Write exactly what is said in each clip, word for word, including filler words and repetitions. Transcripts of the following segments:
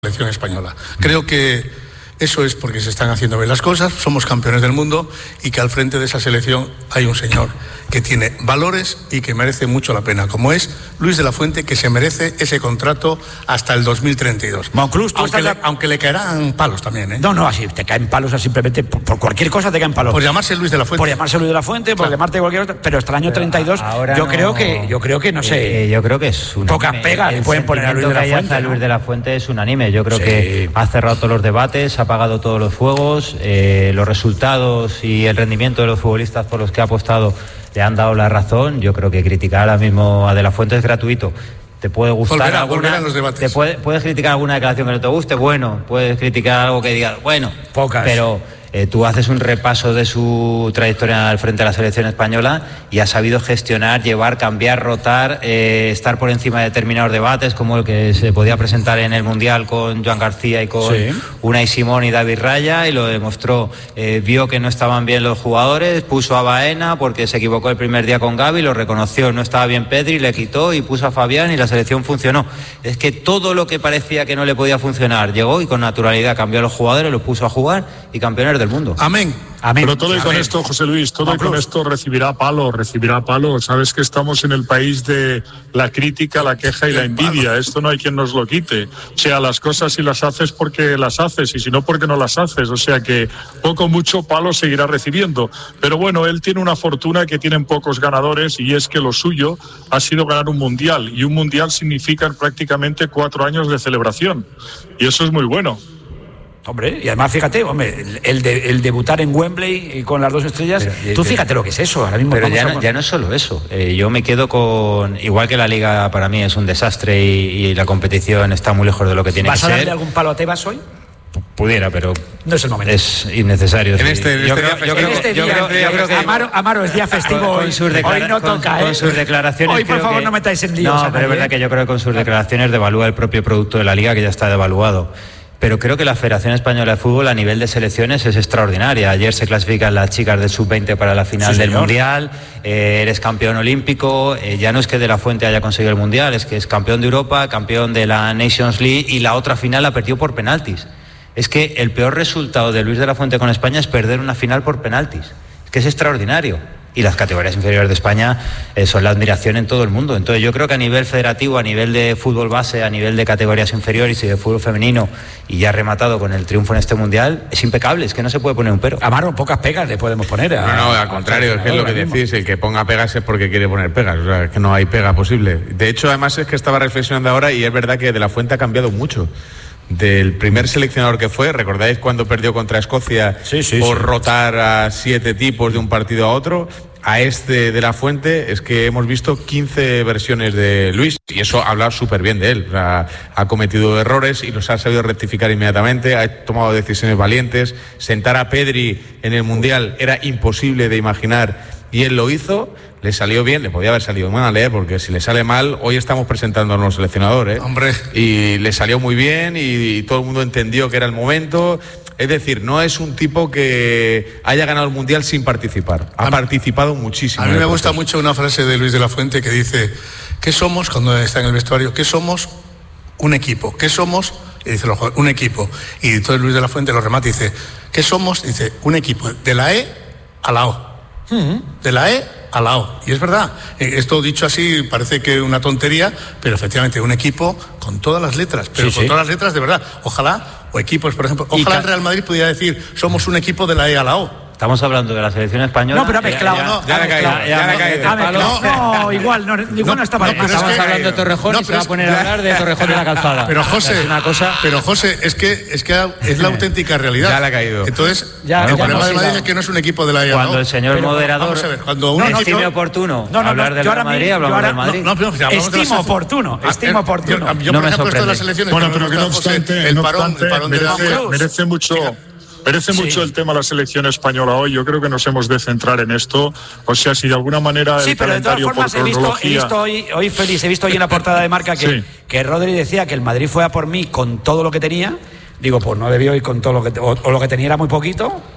selección española. Creo que eso es porque se están haciendo bien las cosas, somos campeones del mundo y que al frente de esa selección hay un señor que tiene valores y que merece mucho la pena, como es Luis de la Fuente, que se merece ese contrato hasta el dos mil treinta y dos. Monclús, aunque, le, aunque le caerán palos también, ¿eh? No, no, así te caen palos, así simplemente por, por cualquier cosa te caen palos. Por llamarse Luis de la Fuente. Por llamarse Luis de la Fuente, por claro. llamarte cualquier otra, pero hasta el año pero treinta y dos yo no, creo que yo creo que no sé. Eh, yo creo que es un pocas pegas le pueden poner a Luis de la Fuente. ¿no? Luis de la Fuente es unánime. Yo creo sí. que ha cerrado todos los debates, ha apagado todos los fuegos, eh, los resultados y el rendimiento de los futbolistas por los que ha apostado le han dado la razón. Yo creo que criticar ahora mismo a De la Fuente es gratuito. Te puede gustar volverá, alguna, volverá en los debates. Te puede, puedes criticar alguna declaración que no te guste, bueno, puedes criticar algo que digas, bueno, pocas. Pero eh, tú haces un repaso de su trayectoria al frente de la selección española y ha sabido gestionar, llevar, cambiar, rotar, eh, estar por encima de determinados debates, como el que se podía presentar en el Mundial con Joan García y con sí. Unai Simón y David Raya, y lo demostró. Eh, vio que no estaban bien los jugadores, puso a Baena porque se equivocó el primer día con Gavi, lo reconoció, no estaba bien Pedri, le quitó y puso a Fabián y la selección funcionó. Es que todo lo que parecía que no le podía funcionar llegó y con naturalidad cambió a los jugadores, los puso a jugar y campeones del mundo. Amén. Amén. Pero todo y con esto, José Luis, todo y con esto recibirá palo, recibirá palo. Sabes que estamos en el país de la crítica, la queja y la envidia. Esto no hay quien nos lo quite. O sea, las cosas si las haces porque las haces y si no porque no las haces. O sea que poco mucho palo seguirá recibiendo. Pero bueno, él tiene una fortuna que tienen pocos ganadores y es que lo suyo ha sido ganar un mundial. Y un mundial significa prácticamente cuatro años de celebración. Y eso es muy bueno. Hombre, y además fíjate, hombre, el, el, de, el debutar en Wembley con las dos estrellas, pero, tú fíjate lo que es eso, ahora mismo. Pero ya no, ya no es solo eso, eh, yo me quedo con, igual que la Liga para mí es un desastre y, y la competición está muy lejos de lo que tiene que ser. ¿Vas a darle algún palo a Tebas hoy? Pudiera, pero no es el momento. Es innecesario. En este, en yo este creo, yo creo, este yo día, creo, yo creo que Amaro, Amaro es día festivo hoy, hoy no con, toca, con ¿eh? sus declaraciones. Hoy por favor que, no metáis en líos. No, pero nadie, es verdad ¿eh? que yo creo que con sus declaraciones devalúa el propio producto de la Liga, que ya está devaluado. Pero creo que la Federación Española de Fútbol a nivel de selecciones es extraordinaria. Ayer se clasifican las chicas del sub veinte para la final sí, del Mundial, eh, eres campeón olímpico, eh, ya no es que De la Fuente haya conseguido el Mundial, es que es campeón de Europa, campeón de la Nations League y la otra final la perdió por penaltis. Es que el peor resultado de Luis de la Fuente con España es perder una final por penaltis. Es que es extraordinario. Y las categorías inferiores de España eh, son la admiración en todo el mundo. Entonces yo creo que a nivel federativo, a nivel de fútbol base, a nivel de categorías inferiores y de fútbol femenino, y ya rematado con el triunfo en este Mundial, es impecable, es que no se puede poner un pero. Amaro, pocas pegas le podemos poner. A, no, no, al contrario, es que es lo que decís, el que ponga pegas es porque quiere poner pegas, o sea, es que no hay pega posible. De hecho, además es que estaba reflexionando ahora y es verdad que De la Fuente ha cambiado mucho. Del primer seleccionador que fue, ¿recordáis cuando perdió contra Escocia sí, sí, por sí. rotar a siete tipos de un partido a otro? A este De la Fuente es que hemos visto quince versiones de Luis y eso habla súper bien de él. O sea, ha cometido errores y los ha sabido rectificar inmediatamente, ha tomado decisiones valientes. Sentar a Pedri en el Mundial era imposible de imaginar y él lo hizo. Le salió bien, le podía haber salido mal, ¿eh? Porque si le sale mal, hoy estamos presentando a nuevo seleccionador, ¿eh? Hombre. Y le salió muy bien y, y todo el mundo entendió que era el momento. Es decir, no es un tipo que haya ganado el Mundial sin participar. Ha a participado muchísimo. A mí me gusta mucho una frase de Luis de la Fuente que dice, ¿qué somos cuando está en el vestuario? ¿Qué somos? Un equipo. ¿Qué somos? Y dice, un equipo. Y entonces Luis de la Fuente lo remata y dice, ¿qué somos? Y dice, un equipo. De la E a la O. Uh-huh. De la E a la O. Y es verdad, esto dicho así parece que una tontería, pero efectivamente un equipo con todas las letras, pero sí, con sí. todas las letras de verdad. Ojalá, o equipos, por ejemplo, ojalá el Real Madrid pudiera decir, somos un equipo de la E a la O. Estamos hablando de la selección española. No, pero ha mezclado. Ya, ya, ya, ya, ya, ya, ya, ya, ya, no, no, igual, no, igual no, no está mal. No, estamos es que, hablando de Torrejón no, y se va a poner a hablar de Torrejón de la Calzada. Pero José, es una cosa... pero José, es que es que es la auténtica realidad. Ya le ha caído. Entonces, ya, el ya problema no, de Madrid no. es que no es un equipo de la E A. Cuando ¿no? el señor pero, moderador vamos a ver, cuando un no, equipo... estime oportuno no, no, hablar no, del Real Madrid, hablamos del Madrid. No, no, no, estimo oportuno, estimo oportuno. Yo, por ejemplo, esto de las elecciones... Bueno, pero que no obstante, el parón de merece mucho... Merece mucho sí. el tema de la selección española hoy. Yo creo que nos hemos de centrar en esto. O sea, si de alguna manera el sí, pero calendario de todas formas, por he visto, cronología... he visto hoy, hoy, Félix, he visto hoy en la portada de Marca que, sí. que Rodri decía que el Madrid fue a por mí con todo lo que tenía. Digo, pues no debió ir con todo lo que... O, o lo que tenía era muy poquito...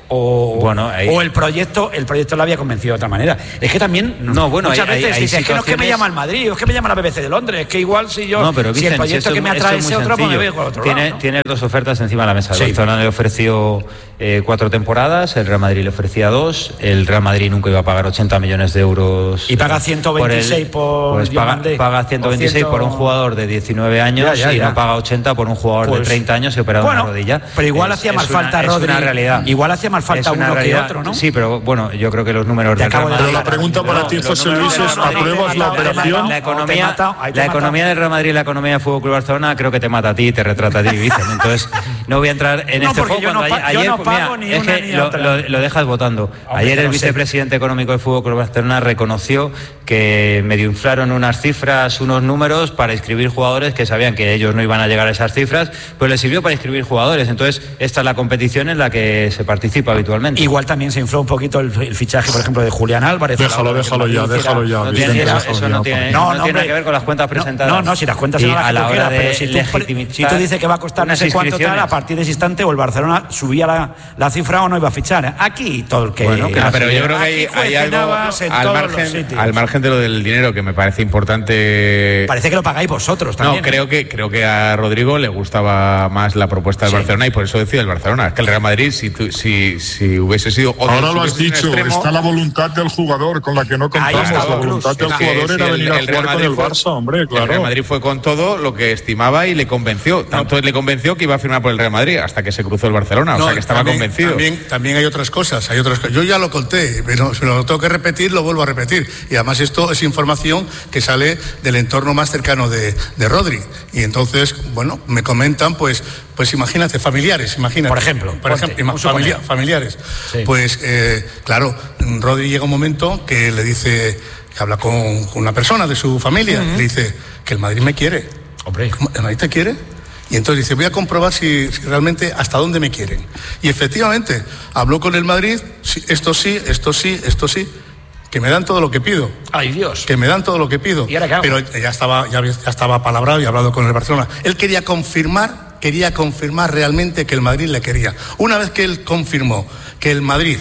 o, bueno, ahí... o el proyecto el proyecto lo había convencido de otra manera. Es que también no, bueno, muchas hay, veces hay, dice, hay es que no es que me llama el Madrid, o es que me llama la B B C de Londres, es que igual si yo no, pero, Vicen, si el proyecto si que me atrae es otro, pues me voy con otro tiene, lado, ¿no? Tiene dos ofertas encima de la mesa. El sí. Barcelona le ofreció eh, cuatro temporadas, el Real Madrid le ofrecía dos, el Real Madrid nunca iba a pagar ochenta millones de euros. Y paga ciento veintiséis por, el, por pues paga, paga ciento veintiséis por un jugador de diecinueve años ya, ya, ya. y no paga ochenta por un jugador pues, de treinta años y operado bueno, en la rodilla. Pero igual es, hacía más una, falta Rodri. Es una realidad. Igual hacía más falta uno realidad, que otro, ¿no? Sí, pero bueno, yo creo que los números del Real Madrid... Pero la pregunta para no, ti, José Luis, es ¿apruebas la operación? La economía, la economía del Real Madrid y la economía del Fútbol Club Barcelona creo que te mata a ti y te retrata a ti, Vicen. Entonces, no voy a entrar en no, este juego. Yo no, ayer, yo ayer, no pago mira, ni es una que ni lo, otra. Lo, lo dejas votando. Hombre, ayer el no vicepresidente sé. económico del Fútbol Club Barcelona reconoció que medio inflaron unas cifras, unos números para inscribir jugadores que sabían que ellos no iban a llegar a esas cifras, pero les sirvió para inscribir jugadores. Entonces, esta es la competición en la que se participa habitualmente. Igual también se infló un poquito el, el fichaje, por ejemplo, de Julián Álvarez. Déjalo, déjalo ya, déjalo ya. No tiene, eso, eso no tiene, no, no, no tiene nada que ver con las cuentas presentadas. No, no, si las cuentas son las a la hora de pero si tú, si tú dices que va a costar no sé cuánto tal, a partir de ese instante o el Barcelona subía la, la cifra o no iba a fichar. Aquí todo el que... Bueno, que pero yo creo que hay, hay algo al margen, al margen de lo del dinero que me parece importante. Parece que lo pagáis vosotros también. No, creo que creo que a Rodrigo le gustaba más la propuesta del sí. Barcelona y por eso decía el Barcelona. Es que el Real Madrid, si tu, si, si hubiese sido otro, ahora si lo has dicho, extremo, está la voluntad del jugador con la que no contamos. La voluntad del jugador era venir a jugar con el Barça, hombre, claro. El Real Madrid fue con todo lo que estimaba y le convenció. Tanto le convenció que iba a firmar por el Real Madrid hasta que se cruzó el Barcelona. No, o sea que estaba también, convencido. También, también hay otras cosas, hay otras cosas. Yo ya lo conté, pero si lo tengo que repetir, lo vuelvo a repetir. Y además esto es información que sale del entorno más cercano de, de Rodri. Y entonces, bueno, me comentan, pues, pues imagínate, familiares, imagínate. Por ejemplo. Por ponte, ejemplo, familia, familiares. Sí. Pues, eh, claro, Rodri llega un momento que le dice, que habla con, con una persona de su familia, uh-huh. y le dice que el Madrid me quiere. Hombre. ¿El Madrid te quiere? Y entonces dice, voy a comprobar si, si realmente hasta dónde me quieren. Y efectivamente, habló con el Madrid, sí, esto sí, esto sí, esto sí, que me dan todo lo que pido. ¡Ay, Dios! Que me dan todo lo que pido. ¿Y ahora qué hago? Pero ya estaba, ya, ya estaba palabrado y hablado con el Barcelona. Él quería confirmar, quería confirmar realmente que el Madrid le quería. Una vez que él confirmó que el Madrid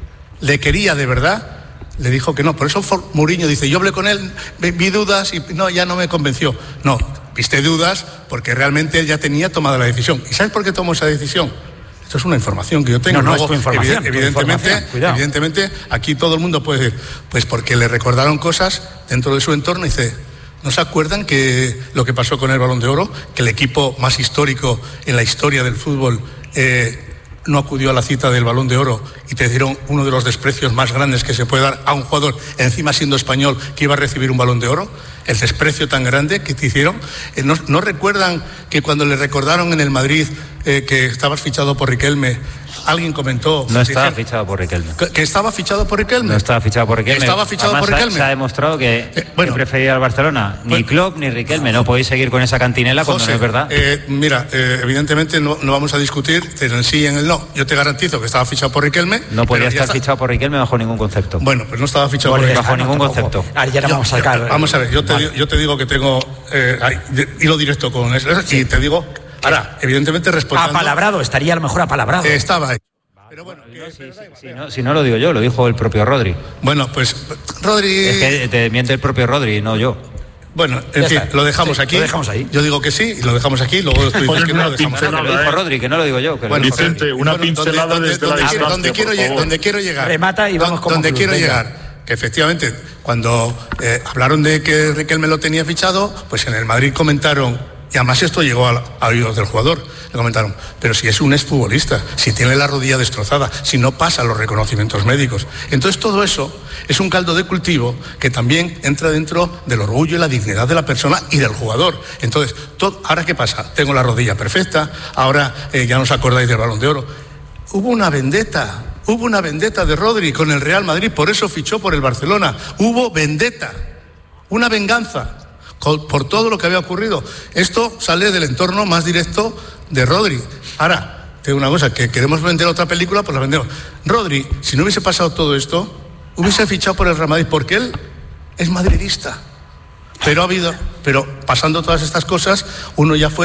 le quería de verdad, le dijo que no. Por eso Mourinho dice, yo hablé con él, vi dudas y no, ya no me convenció. No, viste dudas porque realmente él ya tenía tomada la decisión. ¿Y sabes por qué tomó esa decisión? Esto es una información que yo tengo. No, no, Luego, es tu información, evident- evidentemente, tu información. evidentemente, aquí todo el mundo puede decir, pues porque le recordaron cosas dentro de su entorno y dice, ¿no se acuerdan que lo que pasó con el Balón de Oro? Que el equipo más histórico en la historia del fútbol eh, no acudió a la cita del Balón de Oro y te dieron uno de los desprecios más grandes que se puede dar a un jugador, encima siendo español, que iba a recibir un Balón de Oro. El desprecio tan grande que te hicieron. Eh, ¿no, ¿No recuerdan que cuando le recordaron en el Madrid eh, que estabas fichado por Riquelme, alguien comentó... No estaba dijeron, fichado por Riquelme. Que, que estaba fichado por Riquelme. No estaba fichado por Riquelme. Estaba fichado Además, por Riquelme. Se ha demostrado que, eh, bueno, que prefería al Barcelona. Ni bueno, Klopp ni Riquelme. No podéis seguir con esa cantinela cuando José, no es verdad. Eh, mira, eh, evidentemente no, no vamos a discutir en el sí y en el no. Yo te garantizo que estaba fichado por Riquelme. No podía estar está... fichado por Riquelme bajo ningún concepto. Bueno, pues no estaba fichado bueno, por Riquelme. Bajo ningún concepto. Ahora ya no vamos a sacar. Yo, vamos a ver, yo te, vale. yo te digo que tengo eh, hilo directo con eso. Sí. Y te digo, ahora, evidentemente respondiendo... Apalabrado, estaría a lo mejor apalabrado. Eh, estaba ahí. Pero bueno, que, si, si, si, no, si no lo digo yo, lo dijo el propio Rodri. Bueno, pues Rodri... Es que te miente el propio Rodri, no yo. Bueno, en ya fin, está. lo dejamos sí, aquí. Lo dejamos ahí. Yo digo que sí y lo dejamos aquí. Luego tú dices que no lo dejamos ahí. Lo dijo Rodri, que no lo digo yo. Que bueno, lo dijo Vicente, una bueno, pincelada donde, desde donde, la donde, distancia, donde, quiero, llegar, donde quiero llegar. Remata y vamos como Donde club, quiero venga. llegar. Que efectivamente, cuando eh, hablaron de que Riquelme lo tenía fichado, pues en el Madrid comentaron, y además esto llegó a, a oídos del jugador, le comentaron, pero si es un exfutbolista, si tiene la rodilla destrozada, si no pasa los reconocimientos médicos. Entonces todo eso es un caldo de cultivo que también entra dentro del orgullo y la dignidad de la persona y del jugador. Entonces, todo, ¿ahora qué pasa? Tengo la rodilla perfecta, ahora eh, ya no os acordáis del Balón de Oro. Hubo una vendetta, hubo una vendetta de Rodri con el Real Madrid, por eso fichó por el Barcelona. Hubo vendetta, una venganza por todo lo que había ocurrido. Esto sale del entorno más directo de Rodri. Ahora, tengo una cosa, que queremos vender otra película, pues la vendemos. Rodri, si no hubiese pasado todo esto, hubiese fichado por el Real Madrid, porque él es madridista. Pero ha habido, pero pasando todas estas cosas, uno ya fue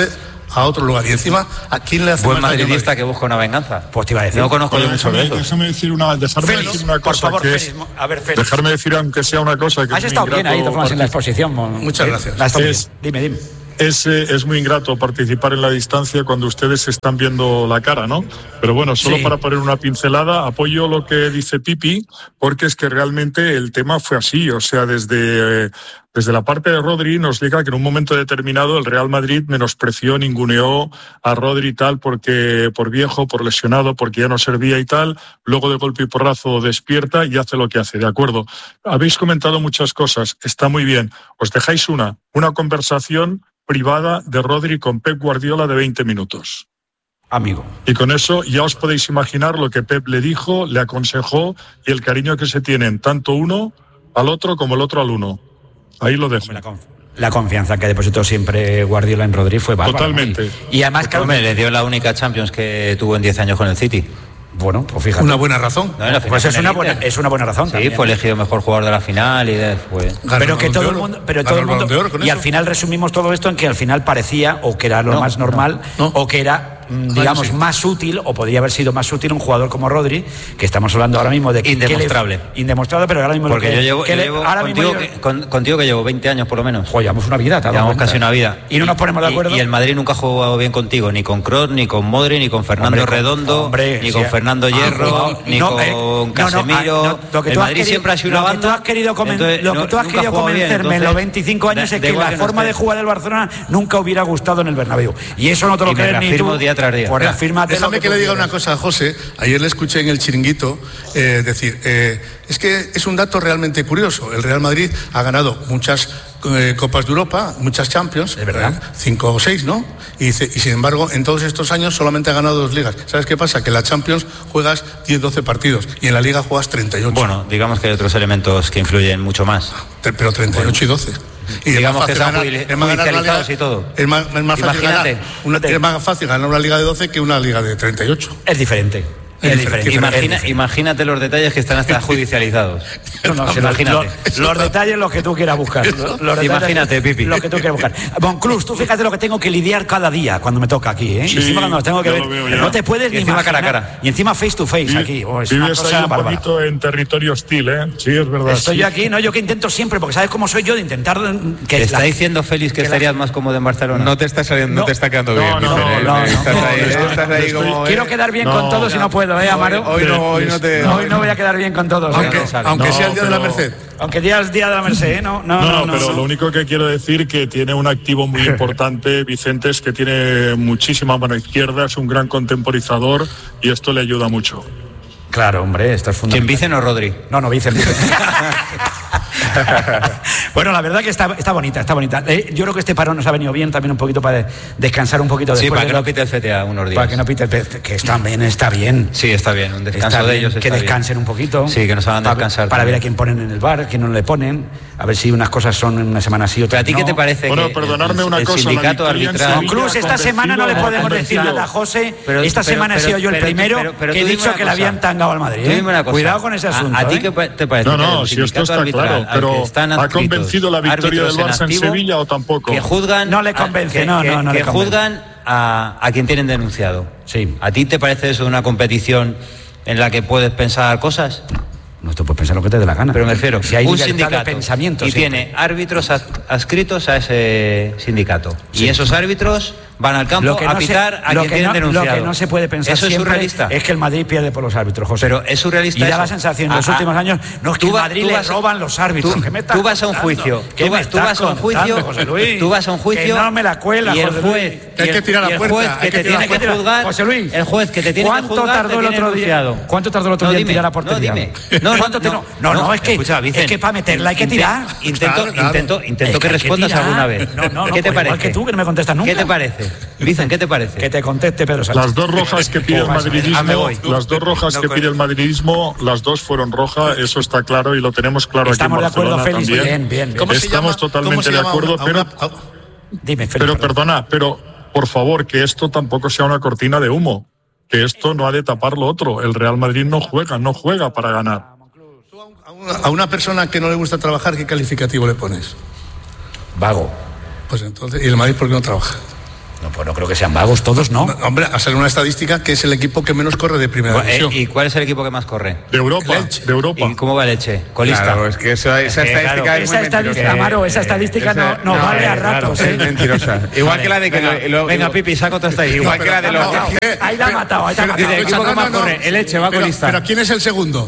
a otro lugar. Y encima, ¿a quién le hace buen más daño madridista que busca una venganza? Pues te iba a decir. No conozco yo mucho de eso. Déjame decir una, dejarme Félix, decir una por cosa favor, que Félix, es, a ver, Félix. dejarme decir aunque sea una cosa que Has es muy estado bien ahí, ingrato Tomás, en la exposición. Muchas gracias. La has estado Es- bien. Dime, dime. Es, eh, es muy ingrato participar en la distancia cuando ustedes se están viendo la cara, ¿no? Pero bueno, solo Sí. para poner una pincelada, apoyo lo que dice Pipi, porque es que realmente el tema fue así. O sea, desde, eh, desde la parte de Rodri nos diga que en un momento determinado el Real Madrid menospreció, ninguneó a Rodri y tal, porque por viejo, por lesionado, porque ya no servía y tal. Luego de golpe y porrazo despierta y hace lo que hace, ¿de acuerdo? Habéis comentado muchas cosas, está muy bien. Os dejáis una, una conversación privada de Rodri con Pep Guardiola de veinte minutos. Amigo. Y con eso ya os podéis imaginar lo que Pep le dijo, le aconsejó y el cariño que se tienen tanto uno al otro como el otro al uno. Ahí lo dejo. La, conf- la confianza que depositó siempre Guardiola en Rodri fue bárbara. Totalmente. ¿No? Y, y además, claro, Hombre, le dio la única Champions que tuvo en diez años con el City. bueno, pues fíjate. Una buena razón. No, en la final Pues es con una el buena, Inter. es una buena razón. Sí, también. fue elegido mejor jugador de la final y de- fue... Ganó Pero que el todo Balón el de mundo, Oro. pero Ganó todo el el Balón mundo, de Oro con y eso. al final resumimos todo esto en que al final parecía o que era lo No, más normal no, no. o que era, mm, digamos, sí. más útil o podría haber sido más útil un jugador como Rodri, que estamos hablando ahora mismo de que- Indemostrable. que le- indemostrable, pero ahora mismo lo Porque que- yo llevo, que yo le- llevo ahora mismo contigo, yo- que, con- contigo que llevo veinte años por lo menos. Joder, llevamos una vida, ¿te has dado Llevamos cuenta? casi una vida. Y no nos ponemos de Y- acuerdo. Y, el Madrid nunca ha jugado bien contigo, ni con Kroos, ni con Modri, ni con Fernando Hombre, con- Redondo, hombre, ni sí, con ah, Fernando ah, Hierro, no, ni no, con eh, no, no, Casemiro. ah, no, lo que el tú has Madrid querido- siempre ha sido una lo que banda. tú has querido, comen- entonces, lo que no- tú has nunca querido ha jugado bien, convencerme en los entonces, veinticinco años da- es da que igual la que no forma de esté. jugar del Barcelona nunca hubiera gustado en el Bernabéu. Y eso no te lo Y me crees ni reafirmo tú. día tras día. Pues Mira, reafírmate lo déjame que, tú le diga quieras. una cosa a José. Ayer le escuché en el Chiringuito eh, decir, eh, es que es un dato realmente curioso. El Real Madrid ha ganado muchas eh, Copas de Europa, muchas Champions, ¿Es verdad? eh, cinco o seis, ¿no? Y, dice, y sin embargo, en todos estos años solamente ha ganado dos ligas. ¿Sabes qué pasa? Que en la Champions juegas diez doce partidos y en la Liga juegas treinta y ocho. Bueno, digamos que hay otros elementos que influyen mucho más. Te- pero treinta y ocho y doce. Y Digamos es más que fácil están ganar- judili- es más ganar una judicializados liga- y todo. Es más, es más fácil Imagínate. ganar una, es más fácil ganar una liga de doce que una liga de treinta y ocho. Es diferente. Es Es diferente. diferente. Imagina- Es diferente. imagínate los detalles que están hasta judicializados. No, no, se lo- Imagínate. lo- los detalles los que tú quieras buscar. Los detalles- Imagínate, Pipi. Los que tú quieras buscar. Bonclús, tú fíjate lo que tengo que lidiar cada día cuando me toca aquí, ¿eh? Sí, y encima cuando los tengo que ya ver. lo veo ya. No te puedes Y ni encima imaginar. cara a cara. Y encima face to face aquí. Oh, es una Vives ahí cosa un bárbara. poquito en territorio hostil, ¿eh? Sí, es verdad. Estoy sí. yo aquí, no, yo que intento siempre, porque sabes cómo soy yo de intentar que ¿Te está la- diciendo Félix que que la- estarías más cómodo en Barcelona? No te está saliendo, no, No. te está quedando No, bien. no, Vicente, no, ¿eh? no, estás no, ahí, no, estás no, ahí estoy- como. Quiero ¿eh? quedar bien No, con todos y no puedo, ¿eh, Amaro? Hoy no, hoy no te. Hoy no voy a quedar bien con todos. Aunque, ¿eh? sabe. aunque No, sea el día de la pero- Merced. Aunque día es día de la Merced, ¿eh? No, no, No, no. no, no, pero no. lo único que quiero decir que tiene un activo muy importante, Vicente, es que tiene muchísima mano izquierda, es un gran contemporizador y esto le ayuda mucho. Claro, hombre, esto es ¿Quién, fundamental. Vicen o Rodri? No, no, Vicen. Vicen. Bueno, la verdad que está, está bonita, está bonita. Eh, yo creo que este parón nos ha venido bien también un poquito para de- descansar un poquito Sí, después para de que lo- no pite el C T A unos días. para que no pite el pez, que también está bien. Sí, está bien, un descanso Está de bien, ellos que está descansen bien. un poquito. Sí, que nos hagan para- descansar Para ver también. a quién ponen en el bar, quién no le ponen. A ver si unas cosas son en una semana sí, Pero otras a ti, no. ¿qué te parece? Bueno, que perdonadme el- una el cosa, la sindicato victoria en arbitral... Sevilla- Cruz, esta semana no le podemos decir convencido. nada a José. Pero- esta pero- semana he pero- sido yo el pero- primero pero- pero que he tú dime dicho una que le cosa. habían tangado al Madrid. Tú ¿eh? dime una cosa. Cuidado con ese ¿A- asunto. ¿A, ti ¿eh? qué pa- te parece? No, que no, el si esto sindicato está arbitral claro, al que pero están ¿ha adscritos convencido la victoria árbitros del en Barça en activo Sevilla o tampoco? Que juzgan... No le a- convence, que- no, que- no, no que le convence. juzgan a, a quien tienen denunciado. Sí. ¿A ti te parece eso una competición en la que puedes pensar cosas? No, tú puedes pensar lo que te dé la gana. Pero me refiero, si hay un libertad sindicato de pensamiento. y siempre. tiene árbitros ad- adscritos a ese sindicato. Sí. Y esos árbitros van al campo Lo que a no se- pitar a lo quien que tienen no- denunciado. Lo que no se puede pensar ¿Eso es siempre surrealista? es que el Madrid pierde por los árbitros, José. Pero es surrealista Y da eso. la sensación en los Ah, últimos ah. años, no es que Tú el va- Madrid tú le vas- roban los árbitros. tú- ¿Qué me estás tú vas a un contando? juicio, ¿Qué tú me vas- tú estás vas a un juicio, contando, José Luis? tú vas a un juicio Que no me la cuela, y el José juez, Luis. Que hay y que el- tirar a y el puerta, juez hay que que te tirar tiene a que puerta. juzgar, José Luis, el juez que te tiene que ¿cuánto juzgar tardó te el tiene otro día? denunciado. ¿Cuánto tardó el otro No, día en dime, tirar a portería? No, dime. No, no, ¿Cuánto te- no, no, no, es que escucha, es Vicen, que para meterla hay que inte- tirar. Intento, Claro, claro. intento, intento Es que que hay que respondas tirar. alguna vez. No, no, no, ¿Qué te pues parece? igual que tú, que no me contestas nunca. ¿Qué te parece? Vicen, ¿qué te parece? Que te conteste Pedro Sánchez. Las dos rojas que pide el Ah, me madridismo, voy. las dos rojas No, que con- pide el madridismo, las dos fueron rojas, eso está claro y lo tenemos claro Estamos aquí de en acuerdo, Barcelona Félix. también. Bien, bien, bien. ¿Cómo se Estamos llama- cómo totalmente se de llama a acuerdo, una- a pero- una- a- Dime, Félix. Pero perdón. perdona, pero por favor, que esto tampoco sea una cortina de humo, que esto no ha de tapar lo otro. El Real Madrid no juega, no juega para ganar. a una- a una persona que no le gusta trabajar, ¿qué calificativo le pones? Vago. Pues entonces, ¿y el Madrid por qué no trabaja? No, pues no creo que sean vagos todos, ¿no? no hombre, a ser una estadística que es el equipo que menos corre de primera Bueno, división. ¿Y cuál es el equipo que más corre? De Europa, de Europa. ¿Y cómo va el Elche? Colista. Claro, es que eso, esa Es que, estadística claro, es esa muy estadística, mentirosa. Amaro, esa estadística Esa- no, nos no, vale a eh, ratos, claro, ¿eh? es mentirosa. Igual Vale, que la de que venga, lo- lo- venga, lo- Pipi, saca otra estadística. Igual que la de los No, no, ahí la ha matado, ahí la ha Pero- matado. Dice, el equipo que más corre, el Elche va pero, colista. pero ¿quién es el segundo?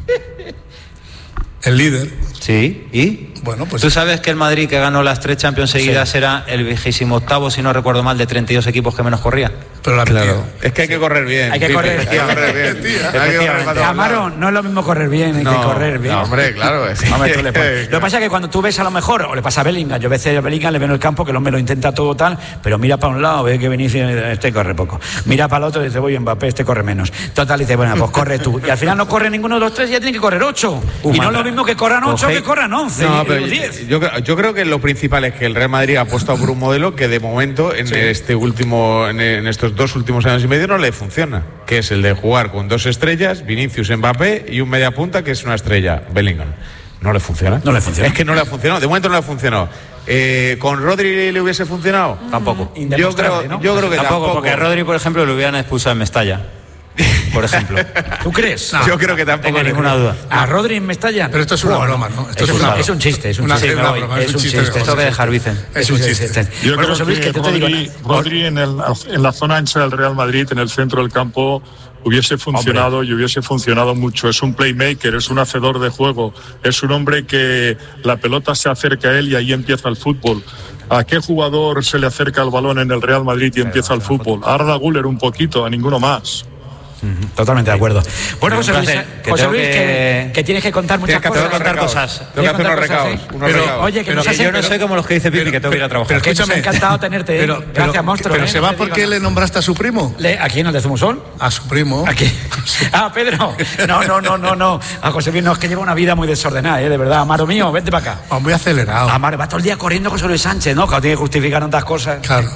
El líder. Sí, ¿y? Bueno, pues- ¿Tú sabes que el Madrid, que ganó las tres Champions seguidas, era el vigésimo octavo, si no recuerdo mal, de treinta y dos equipos que menos corría? Pero la Claro. Es que hay que correr bien. Hay que Pipi, correr, hay que correr bien. Hay que correr para todos Amaro, lados. no es lo mismo correr bien, hay No, que correr bien. no, hombre, claro, es- Hombre, tú le pones- Lo que pasa es que cuando tú ves a lo mejor, o le pasa a Bellingham, yo a veces a Bellingham le veo en el campo que el hombre lo intenta todo tal, pero mira para un lado, ve que Vinicius, este corre poco. Mira para el otro y dice, voy Mbappé, este corre menos. Total, dice, bueno, pues corre tú. Y al final no corre ninguno de los tres y ya tiene que correr ocho. Uh, y no es manda. lo mismo que corran ocho Coge- que corran once. No, y- pero y diez. yo, creo- yo creo que lo principal es que el Real Madrid ha apostado por un modelo que de momento en este último en, en estos dos últimos años y medio no le funciona, que es el de jugar con dos estrellas, Vinicius, Mbappé, y un media punta que es una estrella, Bellingham. No le funciona. No le funciona. Es que no le ha funcionado. De momento no le ha funcionado. Eh, ¿Con Rodri le hubiese funcionado? Tampoco. Yo Indemostrable, creo, ¿no? yo creo que Tampoco, tampoco. porque Rodri, por ejemplo, lo hubieran expulsado en Mestalla. Por ejemplo. ¿Tú crees? Yo creo que tampoco. tengo le ninguna creo. duda. A Rodri en Mestalla. Pero esto es una Bueno, broma, ¿no? Esto Esto es es, una una- broma. es un chiste, es un Una- chiste. una me voy. broma, Es un chiste. de Esto que dejar, Vicen. Es un chiste. Yo Bueno, creo José Luis, que ¿qué te digo? Rodri, Rodri en, el- en la zona ancha del Real Madrid, en el centro del campo, hubiese funcionado y hubiese funcionado mucho. Es un playmaker, es un hacedor de juego, es un hombre que la pelota se acerca a él y ahí empieza el fútbol. ¿A qué jugador se le acerca el balón en el Real Madrid y empieza el fútbol? A Arda Güler un poquito, a ninguno más. Totalmente de acuerdo. Bueno, Un José Luis, placer, que José tengo Luis, que, que- que tienes que contar muchas Tienes que cosas. hacer unos contar recados. cosas. Tengo que hacer unos Tienes que contar recados. cosas, unos ¿eh? Pero- recados. Oye, que pero nos que has Yo no pero- soy como los que dice Pipi, que tengo que ir a trabajar. pero que nos ha escúchame. encantado tenerte. ¿eh? Pero, Gracias, pero- monstruo. pero ¿eh? se va No te porque digo le nombraste a su primo. nada. Le- ¿A quién? ¿Al de Zumosol? A su primo. ¿A quién? Ah, Pedro. No, no, no, no, no. A José Luis no, es que lleva una vida muy desordenada, ¿eh? De verdad. Amaro mío, vente para acá. Va muy acelerado. Amaro, va todo el día corriendo José Luis Sánchez, ¿no? Claro, tiene que justificar tantas cosas. Claro.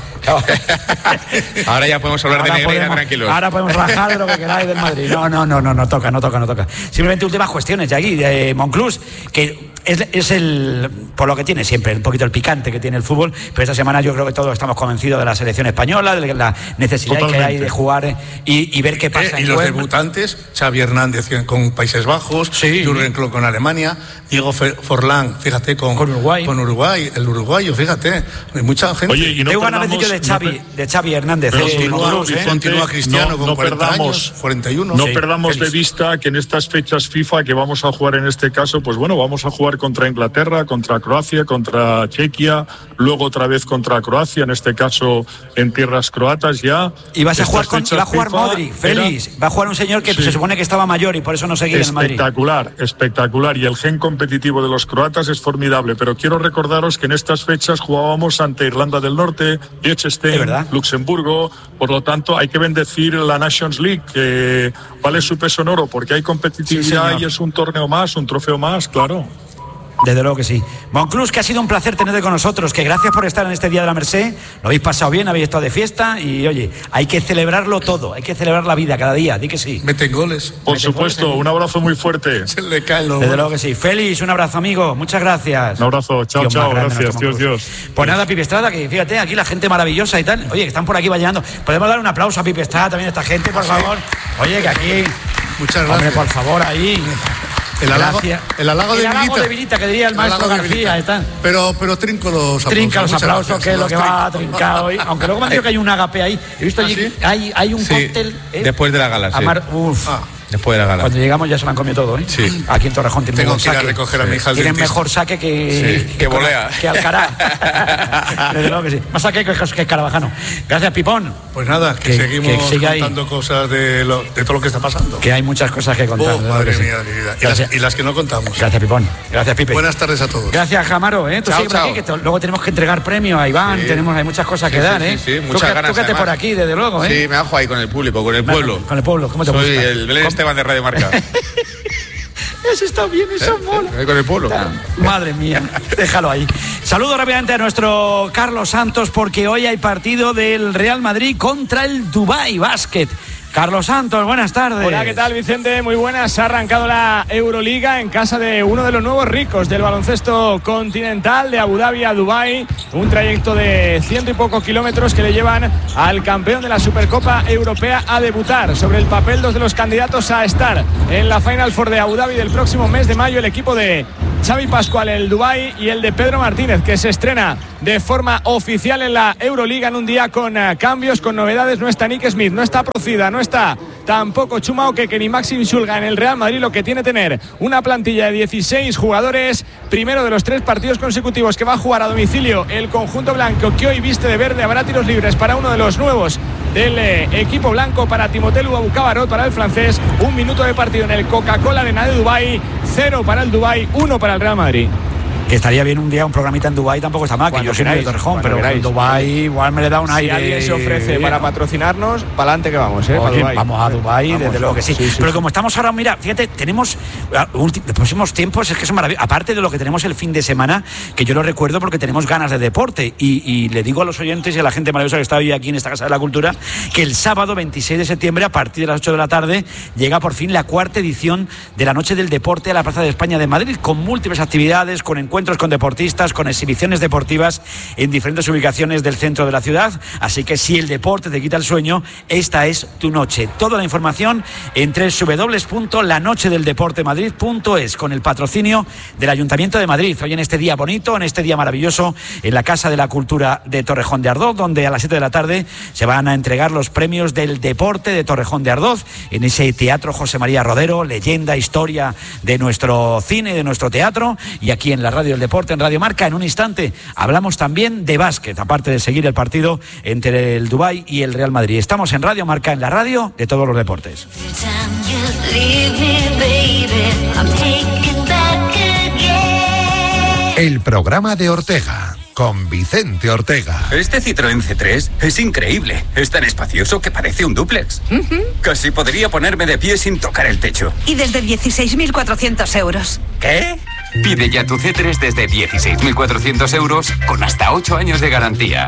Ahora ya podemos hablar de Ahora Negreira podemos- tranquilos. Ahora podemos rajar de lo que queráis del Madrid. No, no, no, no, no toca, no toca, no toca. Simplemente últimas cuestiones de aquí, de Monclús, que es, es el, por lo que tiene siempre, un poquito el picante que tiene el fútbol, pero esta semana yo creo que todos estamos convencidos de la selección española, de la necesidad que hay Totalmente. de jugar eh, y, y ver qué pasa Eh, y en los Huelva. debutantes, Xavi Hernández con Países Bajos, Sí. Jürgen Klopp con Alemania, Diego Fe- Forlán, fíjate, con, Con Uruguay. con Uruguay, el uruguayo, fíjate, hay mucha gente. Oye, y no Tengo ganas de perdamos- decir de Xavi, no de Xavi Hernández. Pero eh, sobre continúa, todo, Monclús, ¿eh? Vicente, continúa Cristiano no- con no cuarenta perdamos- años, cuarenta y uno. No Sí, perdamos feliz. de vista que en estas fechas FIFA que vamos a jugar en este caso, pues bueno, vamos a jugar contra Inglaterra, contra Croacia, contra Chequia, luego otra vez contra Croacia, en este caso en tierras croatas ya. Y vas a Estas jugar con, y fechas va a jugar FIFA Modric, Félix. Va a jugar un señor que Sí. se supone que estaba mayor y por eso no seguía en el Madrid. Espectacular, espectacular. Y el gen competitivo de los croatas es formidable. Pero quiero recordaros que en estas fechas jugábamos ante Irlanda del Norte, Es Liechtenstein, verdad. Luxemburgo. Por lo tanto, hay que bendecir la Nations League, que vale su peso en oro, porque hay Sí, competitividad señor. y es un torneo más, un trofeo más, claro. Desde luego que sí. Monclús, que ha sido un placer tenerte con nosotros, que gracias por estar en este Día de la Merced, lo habéis pasado bien, habéis estado de fiesta y oye, hay que celebrarlo todo, hay que celebrar la vida cada día, di que sí. Meten goles. Por supuesto, un abrazo muy fuerte. Se le caen los Desde goles. luego que sí. Félix, un abrazo amigo, muchas gracias. Un abrazo, chao, Tío, más chao, grande, gracias, nuestro Dios, Monclús. Dios. Pues nada, Pipi Estrada, que fíjate, aquí la gente maravillosa y tal, oye, que están por aquí bailando. Podemos dar un aplauso a Pipi Estrada también a esta gente, por favor. Oye, que aquí, Muchas hombre, gracias. por favor, ahí. El halago, Gracias. el halago de El halago Vilita. de Vilita, que diría el maestro halago de García, Vilita. están. Pero, pero trinco los aplausos. Trinca los Muchas aplausos, gracias, que es lo los que va a trinco. trincar hoy. Aunque luego me han dicho que hay un agape ahí. He visto ¿Ah, allí, sí? hay, hay un Sí, cóctel. ¿eh? después de la gala, sí. Amar- uf. Ah. Después de la gala. Cuando llegamos ya se lo han comido todo, ¿eh? Sí. Aquí en Torrejón tienen Tengo buen que ir a saque. recoger a mi hija al Tienen dentista. mejor saque que... Sí, que volea. Que Alcaraz. Desde luego que sí. Más saque que, que Carabajano. Gracias, Pipón. Pues nada, que, Que- seguimos que siga ahí. contando cosas de, lo- de todo lo que está pasando. Que hay muchas cosas que contar. Oh, desde luego madre que sí. mía de mi vida. Y Gracias. las, y las que no contamos. Gracias, Pipón. Gracias, Pipe. Buenas tardes a todos. Gracias, Jamaro, ¿eh? Tú Chao, sigue por aquí, chao. que te- luego tenemos que entregar premios a Iván, Sí. tenemos, hay muchas cosas que Sí, sí, dar, sí, ¿eh? sí, Tú muchas que- ganas, Tú quédate además. por aquí, desde luego, ¿eh? Sí, me bajo ahí con el público, con el pueblo. Con el pueblo, ¿cómo te Soy gusta? el Belén ¿Cómo? Esteban de Radio Marca. Eso está bien, eso mola. Ahí con el pueblo. Madre mía, déjalo ahí. Saludo rápidamente a nuestro Carlos Santos porque hoy hay partido del Real Madrid contra el Dubai Basket. Carlos Santos, buenas tardes. Hola, ¿qué tal, Vicente? Muy buenas. Ha arrancado la Euroliga en casa de uno de los nuevos ricos del baloncesto continental, de Abu Dhabi a Dubái. Un trayecto de ciento y pocos kilómetros que le llevan al campeón de la Supercopa Europea a debutar. Sobre el papel, dos de los candidatos a estar en la Final Four de Abu Dhabi del próximo mes de mayo, el equipo de Xavi Pascual, el Dubái, y el de Pedro Martínez, que se estrena de forma oficial en la Euroliga en un día con uh, cambios, con novedades. No está Nick Smith, no está Procida, no está tampoco Chuma Okeke ni Maxim Shulga en el Real Madrid. Lo que tiene tener una plantilla de dieciséis jugadores, primero de los tres partidos consecutivos que va a jugar a domicilio el conjunto blanco, que hoy viste de verde. Habrá tiros libres para uno de los nuevos del eh, equipo blanco, para Timoteu Abucabarot, para el francés. Un minuto de partido en el Coca-Cola Arena de Dubái, cero para el Dubái, uno para el Real Madrid. Que estaría bien un día un programita en Dubái, tampoco está mal, que yo soy de Torrejón, pero en Dubái igual me le da un aire. Si alguien se ofrece para patrocinarnos, para adelante que vamos, ¿eh? Oye, vamos a Dubái, vamos, desde luego que sí. sí, sí pero sí. Como estamos ahora, mira, fíjate, tenemos los próximos tiempos, es que son maravillosos. Aparte de lo que tenemos el fin de semana, que yo lo recuerdo porque tenemos ganas de deporte, y, y le digo a los oyentes y a la gente maravillosa que está hoy aquí en esta Casa de la Cultura, que el sábado veintiséis de septiembre, a partir de las ocho de la tarde, llega por fin la cuarta edición de la Noche del Deporte a la Plaza de España de Madrid, con múltiples actividades, con encuentros con deportistas, con exhibiciones deportivas en diferentes ubicaciones del centro de la ciudad. Así que si el deporte te quita el sueño, esta es tu noche. Toda la información en doble u doble u doble u punto la noche del deporte madrid punto es, con el patrocinio del Ayuntamiento de Madrid. Hoy en este día bonito, en este día maravilloso, en la Casa de la Cultura de Torrejón de Ardoz, donde a las siete de la tarde se van a entregar los premios del deporte de Torrejón de Ardoz, en ese Teatro José María Rodero, leyenda, historia de nuestro cine, de nuestro teatro, y aquí en la Radio del Deporte, en Radio Marca. En un instante hablamos también de básquet, aparte de seguir el partido entre el Dubái y el Real Madrid. Estamos en Radio Marca, en la radio de todos los deportes. El programa de Ortega, con Vicente Ortega. Este Citroën C tres es increíble. Es tan espacioso que parece un dúplex. Uh-huh. Casi podría ponerme de pie sin tocar el techo. Y desde dieciséis mil cuatrocientos euros. ¿Qué? Pide ya tu C tres desde dieciséis mil cuatrocientos euros con hasta ocho años de garantía.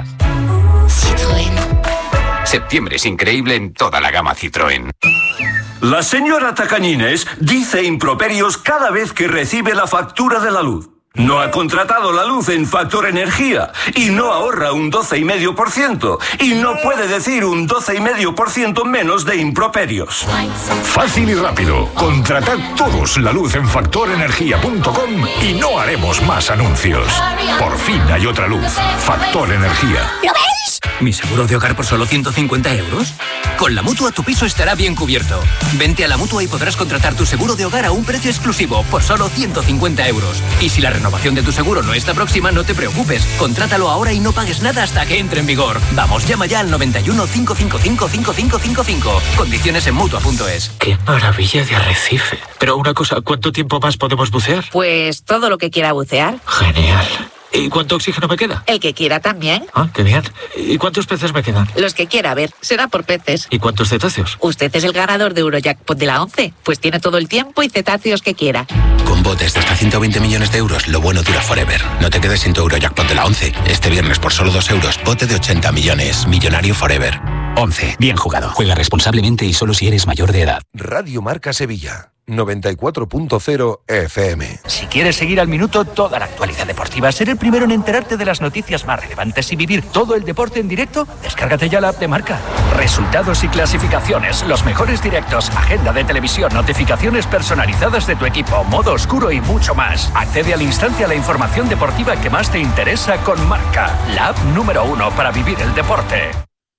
Citroën. Septiembre es increíble en toda la gama Citroën. La señora Tacañines dice improperios cada vez que recibe la factura de la luz. No ha contratado la luz en Factor Energía y no ahorra un doce coma cinco por ciento y no puede decir un doce coma cinco por ciento menos de improperios. Fácil y rápido. Contratad todos la luz en factor energía punto com y no haremos más anuncios. Por fin hay otra luz. Factor Energía. ¿Lo veis? ¿Mi seguro de hogar por solo ciento cincuenta euros? Con la Mutua tu piso estará bien cubierto. Vente a la Mutua y podrás contratar tu seguro de hogar a un precio exclusivo por solo ciento cincuenta euros. Y si la renovación de tu seguro no está próxima, no te preocupes. Contrátalo ahora y no pagues nada hasta que entre en vigor. Vamos, llama ya al noventa y uno, cinco cinco cinco, cinco cinco cinco cinco. Condiciones en Mutua punto es. ¡Qué maravilla de arrecife! Pero una cosa, ¿cuánto tiempo más podemos bucear? Pues todo lo que quiera bucear. Genial. ¿Y cuánto oxígeno me queda? El que quiera también. Ah, qué bien. ¿Y cuántos peces me quedan? Los que quiera, a ver, será por peces. ¿Y cuántos cetáceos? Usted es el ganador de Eurojackpot de la once, pues tiene todo el tiempo y cetáceos que quiera. Con botes de hasta ciento veinte millones de euros, lo bueno dura forever. No te quedes sin tu Eurojackpot de la once. Este viernes por solo dos euros, bote de ochenta millones. Millonario forever. once. Bien jugado. Juega responsablemente y solo si eres mayor de edad. Radio Marca Sevilla. noventa y cuatro punto cero F M. Si quieres seguir al minuto toda la actualidad deportiva, ser el primero en enterarte de las noticias más relevantes y vivir todo el deporte en directo, descárgate ya la app de Marca. Resultados y clasificaciones, los mejores directos, agenda de televisión, notificaciones personalizadas de tu equipo, modo oscuro y mucho más. Accede al instante a la información deportiva que más te interesa con Marca, la app número uno para vivir el deporte.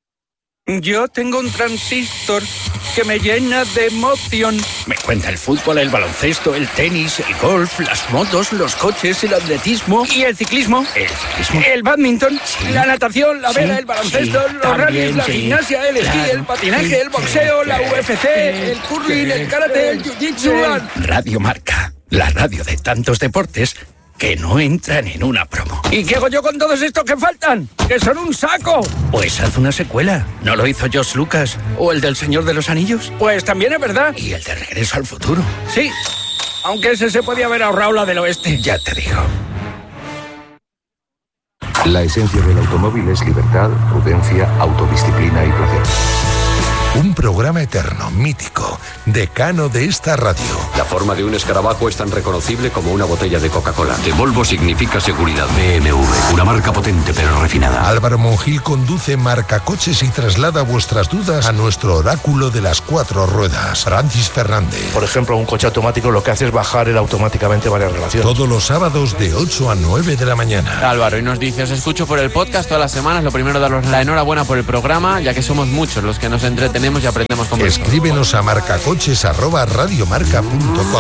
Yo tengo un transistor que me llena de emoción. Me cuenta el fútbol, el baloncesto, el tenis, el golf, las motos, los coches, el atletismo y el ciclismo. El ciclismo. El badminton, sí, la natación, la vela, sí, el baloncesto, sí, los rallies, la sí, gimnasia, el esquí, claro, el patinaje, sí, el boxeo, sí, la U F C, el curling, el karate, el jiu-jitsu. Radio Marca, la radio de tantos deportes que no entran en una promo. ¿Y qué hago yo con todos estos que faltan? ¡Que son un saco! Pues haz una secuela. ¿No lo hizo George Lucas? ¿O el del Señor de los Anillos? Pues también es verdad. ¿Y el de Regreso al Futuro? Sí, aunque ese se podía haber ahorrado la del oeste. Ya te digo. La esencia del automóvil es libertad, prudencia, autodisciplina y placer. Un programa eterno, mítico, decano de esta radio. La forma de un escarabajo es tan reconocible como una botella de Coca-Cola. De Volvo significa seguridad. B M W, una marca potente pero refinada. Álvaro Monjil conduce Marcacoches y traslada vuestras dudas a nuestro oráculo de las cuatro ruedas, Francis Fernández. Por ejemplo, un coche automático lo que hace es bajar el automáticamente varias relaciones. Todos los sábados de ocho a nueve de la mañana. Álvaro, y nos dice, os escucho por el podcast todas las semanas. Lo primero, daros la enhorabuena por el programa, ya que somos muchos los que nos entretenemos y aprendemos con vosotros. Escríbenos a marcacoches arroba radiomarca punto com.